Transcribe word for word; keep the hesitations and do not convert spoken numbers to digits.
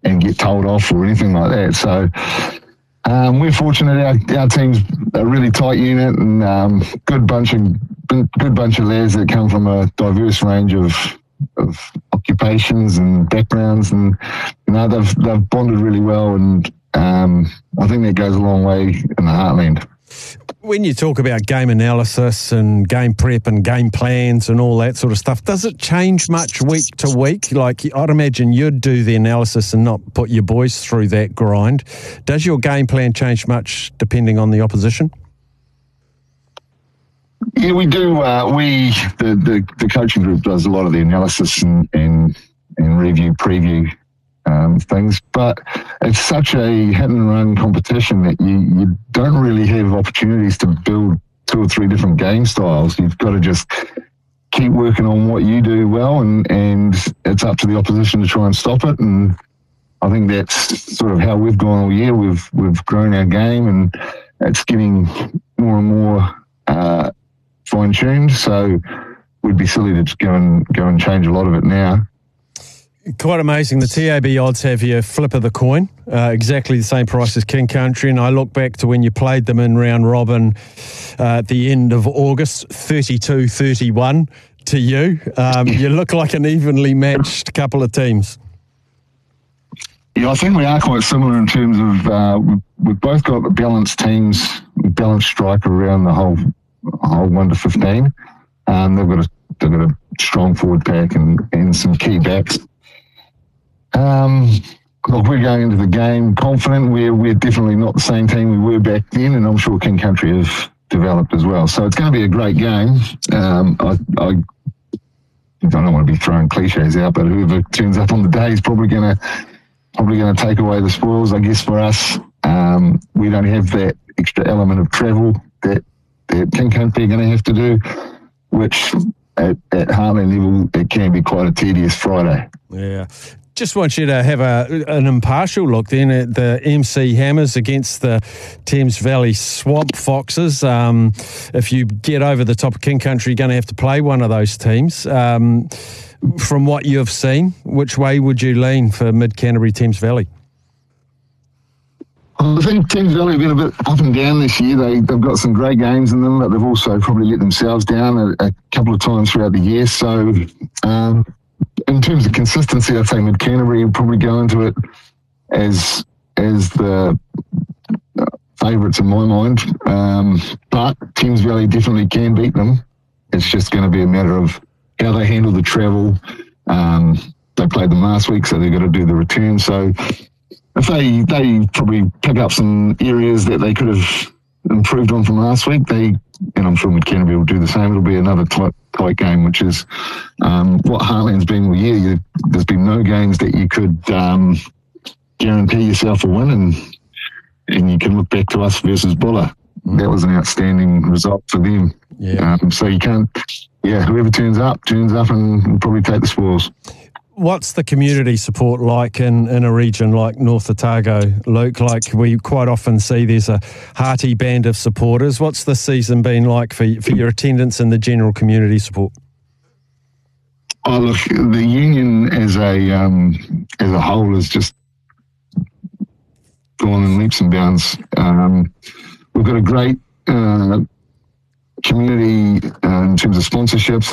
and get told off or anything like that. So um, we're fortunate. Our, our team's a really tight unit and um, good bunch of good bunch of lads that come from a diverse range of of occupations and backgrounds, and you know they've they've bonded really well, and um, I think that goes a long way in the Heartland. When you talk about game analysis and game prep and game plans and all that sort of stuff, does it change much week to week? Like, I'd imagine you'd do the analysis and not put your boys through that grind. Does your game plan change much depending on the opposition? Yeah, we do. Uh, we the, the the coaching group does a lot of the analysis and and, and review, preview um, things, but it's such a hit and run competition that you, you don't really have opportunities to build two or three different game styles. You've got to just keep working on what you do well, and, and it's up to the opposition to try and stop it. And I think that's sort of how we've gone all year. We've we've grown our game, and it's getting more and more uh, fine-tuned. So we'd be silly to just go and go and change a lot of it now. Quite amazing. The T A B odds have you flip of the coin, uh, exactly the same price as King Country. And I look back to when you played them in round robin uh, at the end of August, thirty-two thirty-one to you. Um, you look like an evenly matched couple of teams. Yeah, I think we are quite similar in terms of uh, we've, we've both got balanced teams, balanced striker around the whole whole one to fifteen. Um, they've got a they've got a strong forward pack and, and some key backs. Um, look, we're going into the game confident. We're we're definitely not the same team we were back then, and I'm sure King Country have developed as well. So it's going to be a great game. Um, I, I I don't want to be throwing cliches out, but whoever turns up on the day is probably going to probably going to take away the spoils. I guess for us, um, we don't have that extra element of travel that that King Country are going to have to do, which at, at Heartland level it can be quite a tedious Friday. Yeah. Just want you to have a an impartial look then at the M C Hammers against the Thames Valley Swamp Foxes. Um, if you get over the top of King Country, you're going to have to play one of those teams. Um, from what you've seen, which way would you lean for Mid-Canterbury Thames Valley? I think Thames Valley have been a bit up and down this year. They, they've got some great games in them, but they've also probably let themselves down a, a couple of times throughout the year. So um, in terms of consistency, I'd say Mid-Canterbury will probably go into it as as the uh, favourites in my mind. Um, but Thames Valley definitely can beat them. It's just going to be a matter of how they handle the travel. Um, they played them last week, so they've got to do the return. So if they they probably pick up some areas that they could have improved on from last week, they and I'm sure Mid-Canterbury will do the same. It'll be another tight, tight game, which is um, what Heartland's been all year. You, there's been no games that you could um, guarantee yourself a win, and and you can look back to us versus Buller. Mm. That was an outstanding result for them. Yeah. Um, so you can't, yeah, whoever turns up, turns up and will probably take the spoils. What's the community support like in, in a region like North Otago, Luke? Like we quite often see there's a hearty band of supporters. What's the season been like for, for your attendance and the general community support? Oh, look, the union as a um, as a whole has just gone in leaps and bounds. Um, we've got a great uh, community uh, in terms of sponsorships.